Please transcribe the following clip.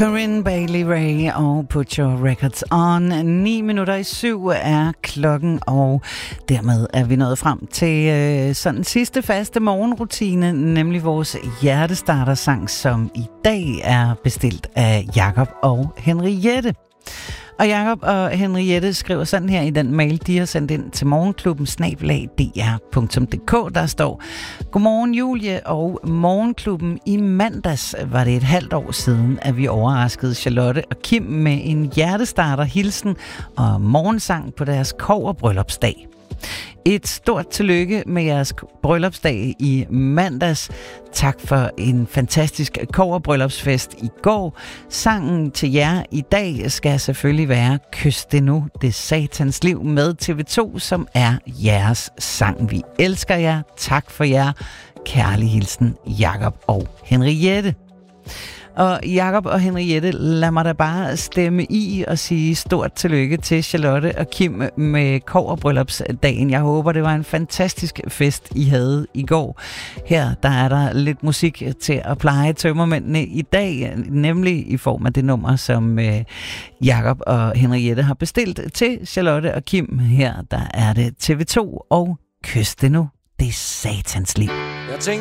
Corinne Bailey Rae og Put Your Records On. 7:09 er klokken, og dermed er vi nået frem til sådan sidste faste morgenrutine, nemlig vores hjertestartersang, som i dag er bestilt af Jakob og Henriette. Og Jakob og Henriette skriver sådan her i den mail, de har sendt ind til morgenklubben@dr.dk. Der står: Godmorgen Julie og Morgenklubben. I mandags var det et halvt år siden, at vi overraskede Charlotte og Kim med en hjertestarter hilsen og morgensang på deres kobberbryllupsdag. Et stort tillykke med jeres bryllupsdag i mandags. Tak for en fantastisk kobberbryllupsfest i går. Sangen til jer i dag skal selvfølgelig være Kys det nu, det satans liv med TV2, som er jeres sang. Vi elsker jer. Tak for jer. Kærlig hilsen, Jakob og Henriette. Og Jakob og Henriette, lad mig da bare stemme i og sige stort tillykke til Charlotte og Kim med kobberbryllupsdagen. Jeg håber, det var en fantastisk fest, I havde i går. Her der er der lidt musik til at pleje tømmermændene i dag, nemlig i form af det nummer, som Jakob og Henriette har bestilt til Charlotte og Kim. Her der er det TV2 og Kys det nu, det satans liv.